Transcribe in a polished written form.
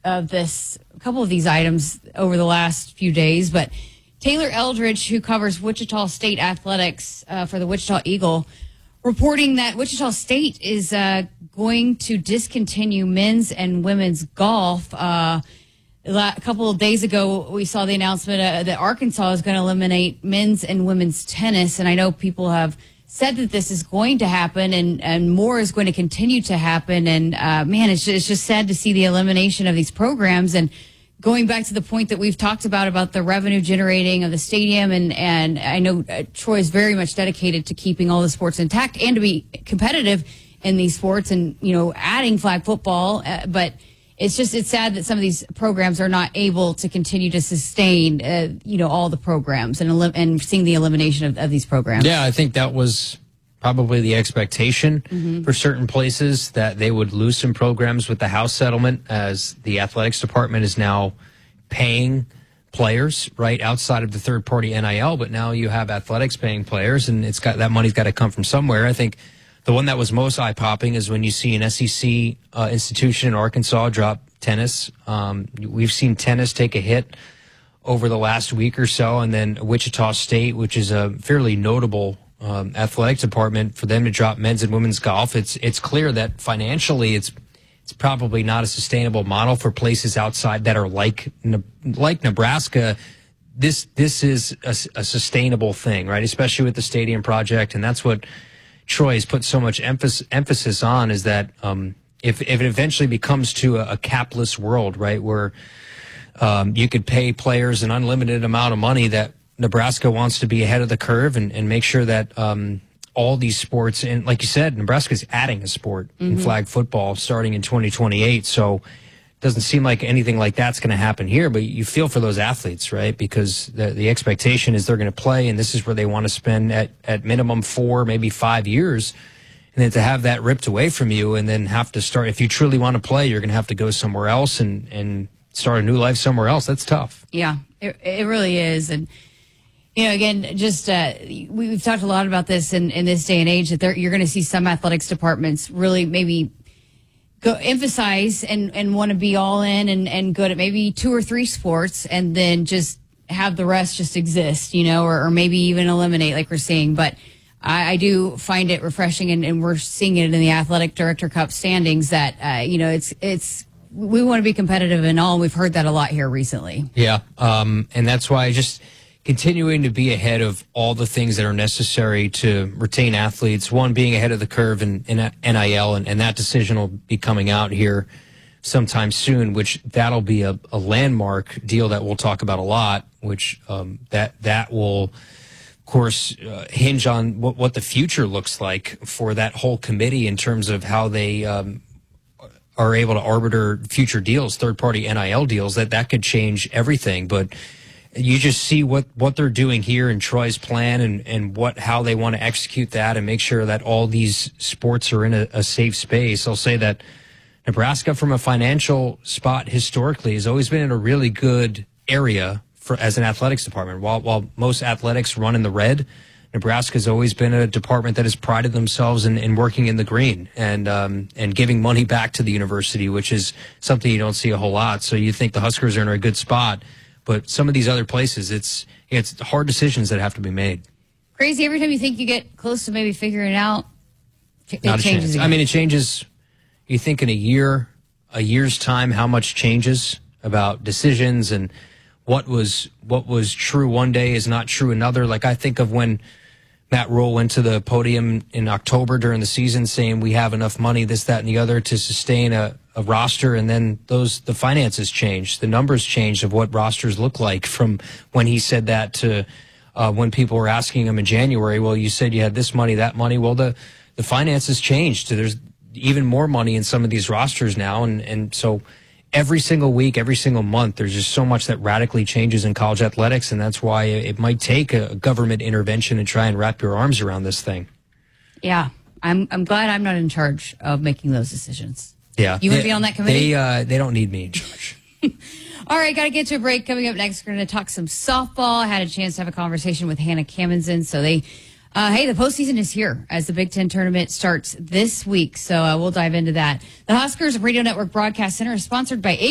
of a couple of these items over the last few days, but Taylor Eldridge, who covers Wichita State athletics for the Wichita Eagle, reporting that Wichita State is going to discontinue men's and women's golf. A couple of days ago, we saw the announcement that Arkansas is going to eliminate men's and women's tennis, and I know people have said that this is going to happen and more is going to continue to happen. And man, it's just sad to see the elimination of these programs. And going back to the point that we've talked about the revenue generating of the stadium, and I know Troy is very much dedicated to keeping all the sports intact and to be competitive in these sports and, adding flag football. But it's sad that some of these programs are not able to continue to sustain, all the programs and seeing the elimination of these programs. Yeah, I think that was probably the expectation for certain places, that they would lose some programs with the House settlement, as the athletics department is now paying players right outside of the third party NIL. But now you have athletics paying players, and that money's got to come from somewhere. I think the one that was most eye-popping is when you see an SEC institution in Arkansas drop tennis. We've seen tennis take a hit over the last week or so, and then Wichita State, which is a fairly notable athletic department, for them to drop men's and women's golf. It's clear that financially it's probably not a sustainable model for places outside that are like Nebraska. This is a sustainable thing, right? Especially with the stadium project, and that's what Troy has put so much emphasis on, is that if it eventually becomes to a capless world, right, where you could pay players an unlimited amount of money, that Nebraska wants to be ahead of the curve and make sure that all these sports, and like you said, Nebraska's adding a sport in flag football starting in 2028. So it doesn't seem like anything like that's going to happen here, but you feel for those athletes, right? Because the expectation is they're going to play, and this is where they want to spend at minimum 4, maybe 5 years. And then to have that ripped away from you and then have to start, if you truly want to play, you're going to have to go somewhere else and start a new life somewhere else. That's tough. Yeah, it really is. And, again, just we've talked a lot about this in this day and age, that you're going to see some athletics departments really maybe emphasize and want to be all in and good at maybe 2 or 3 sports, and then just have the rest just exist, or maybe even eliminate, like we're seeing. But I do find it refreshing, and we're seeing it in the Athletic Director Cup standings, that, we want to be competitive in all, and we've heard that a lot here recently. Yeah, and that's why just continuing to be ahead of all the things that are necessary to retain athletes, one, being ahead of the curve in NIL, and that decision will be coming out here sometime soon, which that'll be a landmark deal that we'll talk about a lot, which that will, of course, hinge on what the future looks like for that whole committee in terms of how they are able to arbiter future deals, third-party NIL deals. That could change everything. But you just see what they're doing here in Troy's plan, and how they want to execute that and make sure that all these sports are in a safe space. I'll say that Nebraska, from a financial spot historically, has always been in a really good area as an athletics department. While most athletics run in the red, Nebraska's always been a department that has prided themselves in working in the green and giving money back to the university, which is something you don't see a whole lot. So you think the Huskers are in a good spot, but some of these other places, it's hard decisions that have to be made. Crazy. Every time you think you get close to maybe figuring it out, it Not a changes chance. again. I mean, it changes. You think in a year's time, how much changes about decisions and what was true one day is not true another. Like, I think of when Matt Rule went to the podium in October during the season saying we have enough money, this, that, and the other to sustain a roster, and then the finances changed. The numbers changed of what rosters look like from when he said that to when people were asking him in January, well, you said you had this money, that money. Well, the finances changed. So there's even more money in some of these rosters now, and so every single week, every single month, there's just so much that radically changes in college athletics, and that's why it might take a government intervention and try and wrap your arms around this thing. Yeah, I'm glad I'm not in charge of making those decisions. Yeah, you want to be on that committee? They don't need me in charge. All right, got to get to a break. Coming up next, we're going to talk some softball. I had a chance to have a conversation with Hannah Kamenzen. So the postseason is here as the Big Ten tournament starts this week. So we'll dive into that. The Huskers Radio Network Broadcast Center is sponsored by